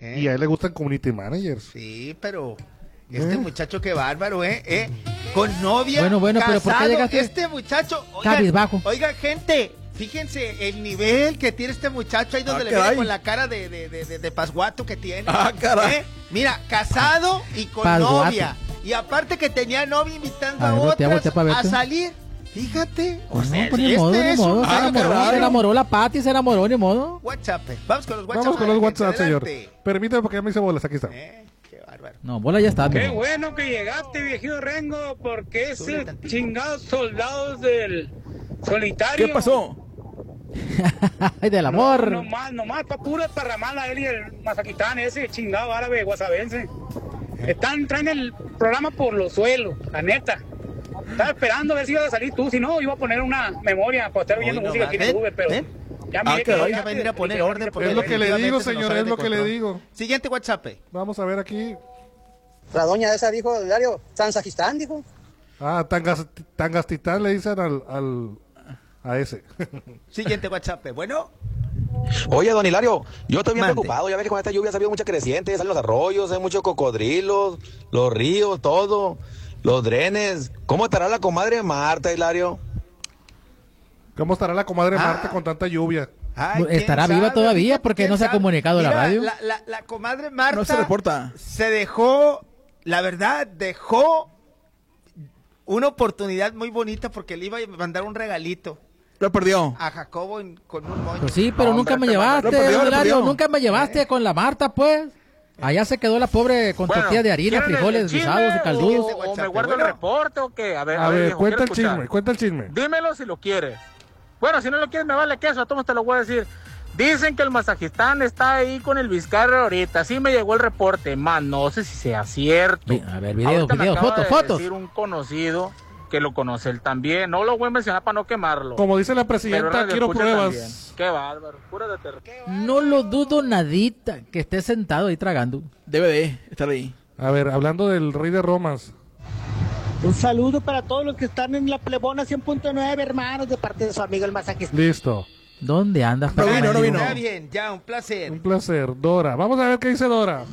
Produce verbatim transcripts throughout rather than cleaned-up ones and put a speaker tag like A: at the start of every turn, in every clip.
A: ¿Eh?
B: Y a él le gustan community managers.
A: Sí, pero este ¿Eh? muchacho qué bárbaro, ¿eh? ¿eh? Con novia,
C: bueno, bueno,
A: casado,
C: pero ¿por qué llegaste?
A: Este muchacho,
C: oigan,
A: oiga, gente, fíjense el nivel que tiene este muchacho ahí donde ah, le viene con la cara de, de, de, de, de pasguato que tiene.
D: Ah, caray.
A: ¿Eh? Mira, casado y con
C: pasguato.
A: novia. Y aparte que tenía novia invitando a,
C: a, ver,
A: otras
C: voltea, voltea
A: a salir. Fíjate.
C: O sea, no, pues ni modo, ni modo. Se, ah, enamoró, se enamoró la Pati, se enamoró, ni modo.
A: WhatsApp. Vamos con los WhatsApp.
B: Vamos con los WhatsApp, señor. Permítame porque ya me hice bolas, aquí está.
A: Eh, qué bárbaro.
C: No, bola ya está.
E: Qué
C: no.
E: bueno que llegaste, viejito Rengo, porque ese chingados soldados del solitario.
D: ¿Qué pasó?
C: Ay, del amor.
E: No, nomás, nomás, pa' pura parramala él y el mazaquitán, ese chingado árabe guasabense. Están, traen el programa por los suelos, la neta. Estaba esperando a ver si iba a salir tú, si no, iba a poner una memoria para estar oyendo música aquí en el Uber, pero...
A: ¿Eh?
E: Ya
A: ah,
E: me
A: que voy a venir a poner orden.
B: Es lo que le digo, señor, es lo que le digo.
A: Siguiente WhatsApp.
B: Vamos a ver aquí.
F: La doña esa dijo, Hilario, Tanzajistán, dijo.
B: Ah, Tangas, Tangastitán le dicen al, al a ese.
A: Siguiente WhatsApp. Bueno.
G: Oye, don Hilario, yo estoy bien Mande. preocupado. Ya ves que con esta lluvia ha habido mucha creciente, salen los arroyos, hay muchos cocodrilos, los ríos, todo, los drenes. ¿Cómo estará la comadre Marta, Hilario?
B: ¿Cómo estará la comadre ah. Marta con tanta lluvia?
C: Ay, ¿estará viva sabe? todavía? Porque no se ha comunicado Mira, la radio.
A: La, la, la comadre Marta
D: no se reporta.
A: Se dejó, la verdad, dejó una oportunidad muy bonita porque le iba a mandar un regalito.
D: Lo perdió.
A: A Jacobo en, con un moño.
C: Pues sí, pero no, nunca hombre, me llevaste, perdió, Hilario, nunca me llevaste eh. con la Marta, pues. Allá se quedó la pobre con bueno, tortilla de harina, frijoles guisados y caldudos.
E: O, o me guardo bueno. el reporte o qué. A ver,
B: a, a ver, ver cuenta el chisme, cuenta el chisme.
E: Dímelo si lo quieres. Bueno, si no lo quieres me vale queso, a todos te lo voy a decir. Dicen que el Mazajistán está ahí con el Vizcarra ahorita. Sí me llegó el reporte, man, no sé si sea cierto.
C: A ver, video, video, fotos, fotos.
E: decir un conocido que lo conoce él también. No lo voy a mencionar para no quemarlo.
B: Como dice la presidenta, quiero pruebas.
E: También. Qué bárbaro, pura de terror.
C: No lo dudo nadita que esté sentado ahí tragando.
D: Debe de estar ahí.
B: A ver, hablando del rey de Romas.
F: Un saludo para todos los que están en la Plebona cien punto nueve, hermanos, de parte de su amigo el Mazajistán.
B: Listo.
C: ¿Dónde andas?
D: No vino, no vino.
A: Está bien, ya, un placer.
B: Un placer, Dora. Vamos a ver qué dice Dora.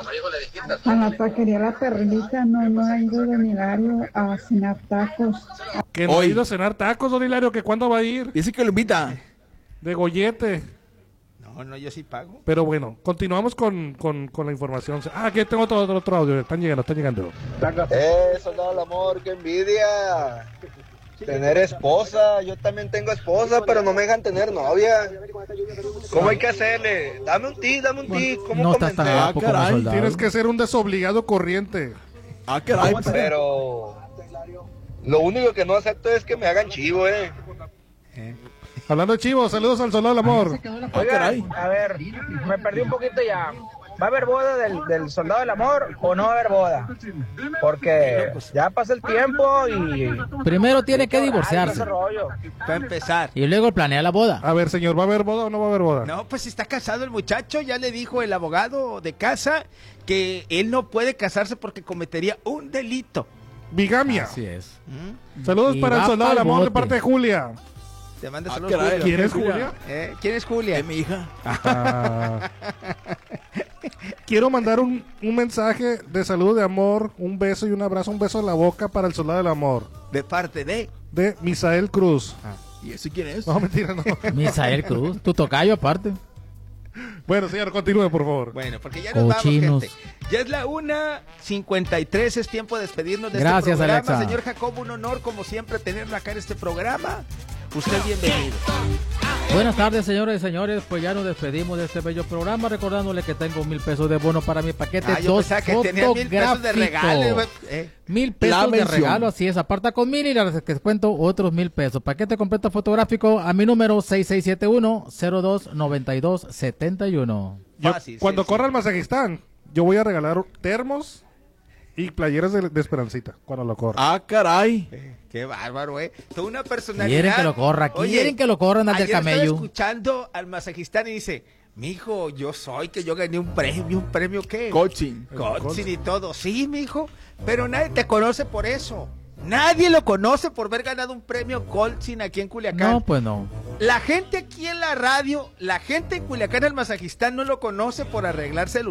H: A la taquería La Perlita no, no ha ido don Hilario a cenar tacos.
B: Que no Hoy. ha ido a cenar tacos, don Hilario, que cuándo va a ir.
D: Dice que lo invita.
B: De gollete.
A: No, no, yo sí pago.
B: Pero bueno, continuamos con, con, con la información. Ah, aquí tengo otro, otro, otro audio. Están llegando, están llegando.
I: Eh, soldado del amor, qué envidia. Tener esposa, yo también tengo esposa, pero no me dejan tener novia. ¿Cómo hay que hacerle? Dame un tip, dame un tip. ¿Cómo
C: no estás tan
B: ah, caray, tienes que ser un desobligado corriente.
D: Ah, caray.
I: Pero lo único que no acepto es que me hagan chivo, eh.
B: ¿Eh? Hablando de chivo, saludos al soldado del amor.
J: Oigan, a ver, me perdí un poquito ya. ¿Va a haber boda del, del soldado del amor o no va a haber boda? Porque ya pasa el tiempo y...
C: Primero tiene que divorciarse.
A: Para empezar.
C: Y luego planea la boda.
B: A ver, señor, ¿va a haber boda o no va a haber boda?
A: No, pues está casado el muchacho. Ya le dijo el abogado de casa que él no puede casarse porque cometería un delito.
B: Bigamia.
C: Así es.
B: ¿Mm? Saludos y para el soldado del amor bote. de parte de Julia.
A: Te manda
B: ah,
A: saludos, Julia.
B: ¿Quién es Julia?
A: ¿Eh? ¿Quién es Julia?
D: Es mi hija.
B: Ah. Quiero mandar un, un mensaje de salud, de amor, un beso y un abrazo, un beso en la boca para el soldado del amor.
A: ¿De parte de?
B: De Misael Cruz.
D: Ah. ¿Y ese quién es?
B: No, mentira, no.
C: Misael Cruz, tu tocayo aparte.
B: Bueno, señor, continúe, por favor.
A: Bueno, porque ya nos
C: Cochinos.
A: vamos, gente. Ya es la una cincuenta y tres, es tiempo de despedirnos de
C: Gracias,
A: este programa.
C: Alexa.
A: Señor Jacobo, un honor, como siempre, tenerlo acá en este programa. Usted bienvenido.
C: Buenas tardes, señores y señores. Pues ya nos despedimos de este bello programa, recordándole que tengo mil pesos de bono para mi paquete.
A: Ah, yo
C: dos
A: que tenía mil pesos de regalo.
C: Eh. Mil pesos de regalo, así es. Aparta con mil y les descuento otros mil pesos. Paquete completo fotográfico a mi número seis seis siete uno, cero dos nueve dos siete uno.
B: Yo, Fácil, cuando sí, corra sí. el Mazajistán, yo voy a regalar termos y playeras de, de Esperancita cuando lo corra.
D: Ah, caray.
A: Eh, qué bárbaro, eh. Toda una personalidad.
C: Quieren que lo corra, quieren Oye, que lo corran al del camello.
A: Estaba escuchando al Mazajistán y dice, mijo, yo soy que yo gané un premio, ¿un premio qué?
D: Coaching.
A: Coaching y todo. Sí, mijo, pero nadie te conoce por eso. Nadie lo conoce por haber ganado un premio Colchin aquí en Culiacán.
C: No, pues no.
A: La gente aquí en la radio, la gente en Culiacán, el Mazajistán, no lo conoce por arreglarse el